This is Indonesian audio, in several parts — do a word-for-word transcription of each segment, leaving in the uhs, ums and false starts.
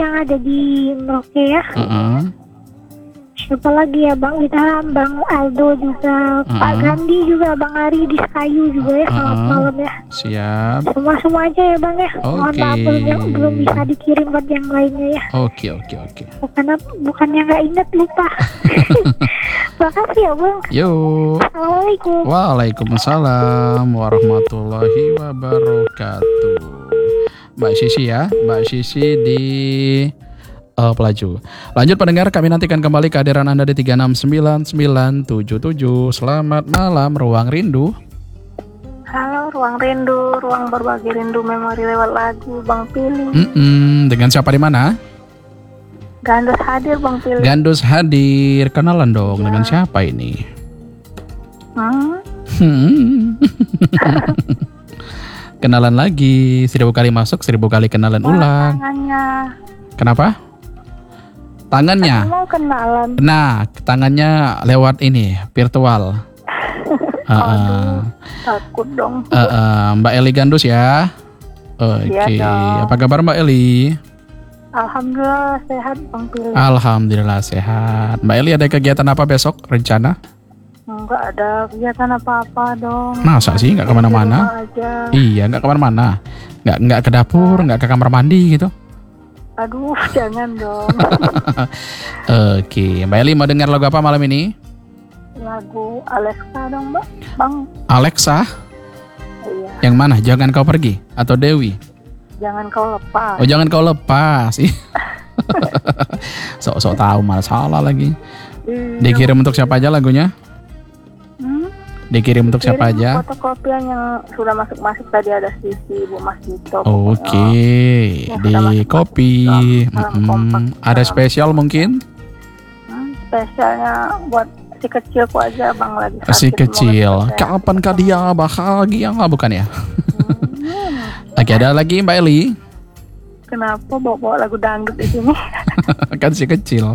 yang ada di Merauke ya. Uh-uh. Siapa lagi ya Bang Ilham, Bang Aldo juga, uh-uh. Pak Gandhi juga, Bang Ari di Sekayu juga ya. Selamat uh-uh. malam ya. Siap. Semua-semua aja ya Bang ya. Oke. Mohon maaf yang belum bisa dikirim buat yang lainnya ya. Oke oke oke. Bukan bukannya nggak ingat, lupa. Makasih ya Bang. Yo. Assalamualaikum. Waalaikumsalam warahmatullahi wabarakatuh. Mbak Sisi ya, Mbak Sisi di uh, Pelaju. Lanjut pendengar, kami nantikan kembali kehadiran Anda di tiga enam sembilan sembilan tujuh tujuh. Selamat malam Ruang Rindu. Halo Ruang Rindu, ruang berbagi rindu memori lewat lagu Bang Pili. Mm-mm. Dengan siapa di mana? Gandus hadir Bang Pili. Gandus hadir, kenalan dong ya. Dengan siapa ini? Hmm? Hmm. Kenalan lagi, seribu kali masuk, seribu kali kenalan Wah, ulang. Tangannya. Kenapa? Tangannya. Aku mau kenalan. Nah, tangannya lewat ini, virtual. uh, uh. Aduh, takut dong. Uh, uh, Mbak Eli Gandus ya. Oke, okay. Iya Apa kabar Mbak Eli? Alhamdulillah sehat Bang Pili. Alhamdulillah sehat. Mbak Eli ada kegiatan apa besok rencana? Enggak ada kegiatan apa-apa dong. Masa sih nggak kemana-mana? Iya nggak kemana-mana. Nggak nggak ke dapur, nggak ke kamar mandi gitu? Aduh jangan dong. Oke, Mbak Eli mau dengar lagu apa malam ini? Lagu Alexa dong Mbak. Bang. Alexa? Iya. Yang mana? Jangan Kau Pergi atau Dewi? Jangan Kau Lepas. Oh jangan kau lepas. Sok-sok tahu malah salah lagi. Iya. Dikirim untuk siapa aja lagunya? Hmm? Dikirim untuk siapa aja? Fotokopian yang sudah masuk-masuk tadi ada Sisi Ibu Mas Dito. Oke, okay. Di kopi. Hmm. Ada spesial mungkin? Hmm, spesialnya buat si kecilku aja Bang lagi sakit. Si kecil. Kapankah dia bahagia bukan ya? Hmm. Oke, ada lagi Mbak Eli. Kenapa bawa-bawa lagu dangdut di sini? Kan si kecil.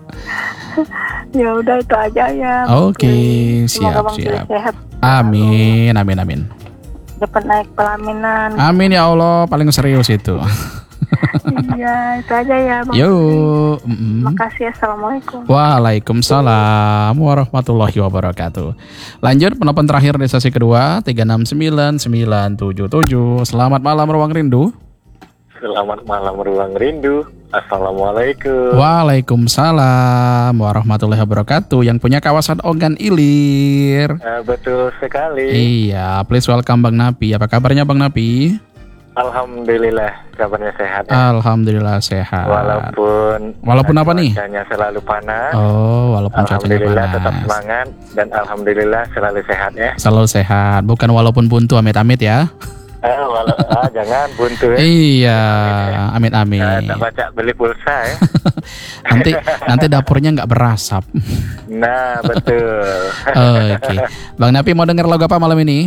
Ya udah itu aja ya. Oke, okay, siap siap. Sehat. Amin, amin, amin. Dapat naik pelaminan. Amin ya Allah, paling serius itu. Iya, itu aja ya Bang. Yo, mm-mm. Makasih, assalamualaikum. Waalaikumsalam warahmatullahi wabarakatuh. Lanjut penelpon terakhir di sesi kedua tiga enam sembilan sembilan tujuh tujuh. Selamat malam Ruang Rindu. Selamat malam Ruang Rindu. Assalamualaikum. Waalaikumsalam warahmatullahi wabarakatuh. Yang punya kawasan Ogan Ilir. Uh, betul sekali. Iya, please welcome Bang Napi. Apa kabarnya Bang Napi? Alhamdulillah kabarnya sehat ya. Alhamdulillah sehat. Walaupun Walaupun apa nih? Cuacanya selalu panas. Oh, walaupun cuacanya panas. Alhamdulillah tetap semangat dan alhamdulillah selalu sehat ya. Selalu sehat, bukan walaupun buntu amit-amit ya. Eh, wala- ah, jangan buntu ya. Iya, amin amin. Nah, tak baca beli pulsa ya. nanti nanti dapurnya nggak berasap. Nah betul. Oh, oke, okay. Bang Napi mau denger lagu apa malam ini?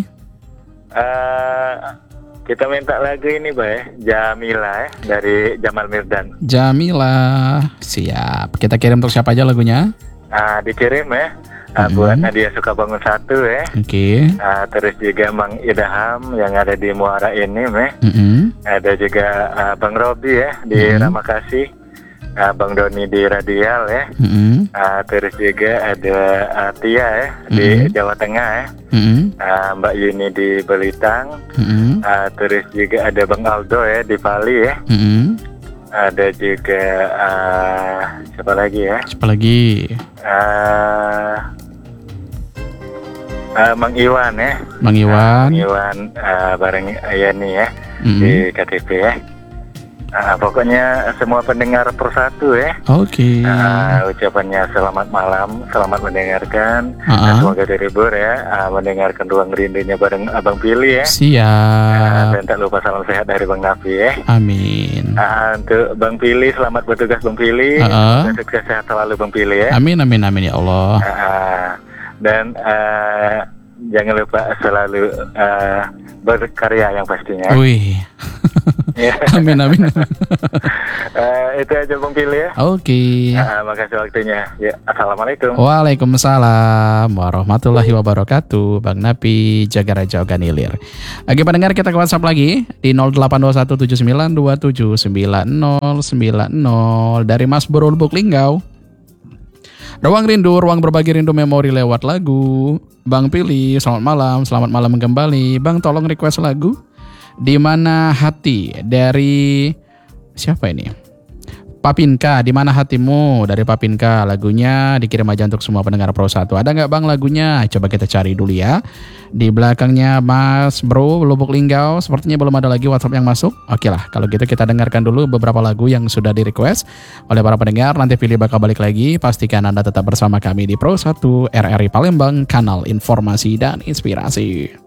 Uh, kita minta lagu ini Bay, Jamila ya, dari Jamal Mirdad. Jamila, siap. Kita kirim untuk siapa aja lagunya? Uh, dikirim ya. Uh, mm-hmm. Buat Nadia Sukabangun satu ya. Oke. Okay. Uh, terus juga Mang Idaham yang ada di Muara Enim ya. Mm-hmm. Ada juga uh, Bang Robi ya di mm-hmm. Ramakasih. Uh, Bang Doni di Radial ya. Mm-hmm. Uh, terus juga ada uh, Tia ya mm-hmm. di Jawa Tengah ya. Mm-hmm. Uh, Mbak Yuni di Belitang. Mm-hmm. Uh, terus juga ada Bang Aldo ya di Bali ya. Mm-hmm. Ada juga uh, siapa lagi ya? Siapa lagi? Uh, Uh, Mang Iwan ya. Mang Iwan. Uh, Mang Iwan uh, bareng Yani ya mm-hmm. di K T P ya. Uh, pokoknya semua pendengar persatu ya. Oke. Okay. Uh, ucapannya selamat malam, selamat mendengarkan. Uh-huh. Uh, semoga terhibur ya, uh, mendengarkan Ruang Rindunya bareng Abang Pili ya. Siap. Uh, dan tak lupa salam sehat dari Bang Nafi ya. Amin. Uh, untuk Bang Pili, selamat bertugas Bang Pili. Uh-huh. Sukses sehat selalu Bang Pili ya. Amin amin amin ya Allah. Uh, dan uh, jangan lupa selalu uh, berkarya yang pastinya. Wih. Amin amin. uh, itu aja Bang Pilih ya. Oke. Okay. Nah, makasih waktunya. Ya, assalamualaikum. Waalaikumsalam warahmatullahi wabarakatuh. Bang Napi Jaga Raja Oganilir. Oke pendengar, kita ke WhatsApp lagi di nol delapan dua satu tujuh sembilan dua tujuh sembilan nol sembilan nol dari Mas Bro Lubuk Linggau. Ruang rindu, ruang berbagi rindu memori lewat lagu. Bang Pilih, selamat malam, selamat malam kembali. Bang tolong request lagu Di Mana Hati dari siapa ini? Papinka, Di Mana Hatimu dari Papinka. Lagunya dikirim aja untuk semua pendengar Pro satu. Ada nggak Bang lagunya? Coba kita cari dulu ya. Di belakangnya Mas Bro Lubuk Linggau, sepertinya belum ada lagi WhatsApp yang masuk. Oke lah, kalau gitu kita dengarkan dulu beberapa lagu yang sudah di request oleh para pendengar. Nanti Pilih bakal balik lagi. Pastikan Anda tetap bersama kami di Pro satu R R I Palembang, kanal informasi dan inspirasi.